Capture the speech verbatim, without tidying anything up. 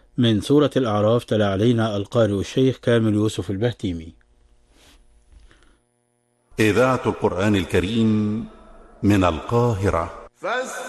من سورة الأعراف تلا علينا القارئ الشيخ كامل يوسف البهتيمي. إذاعة القرآن الكريم من القاهرة.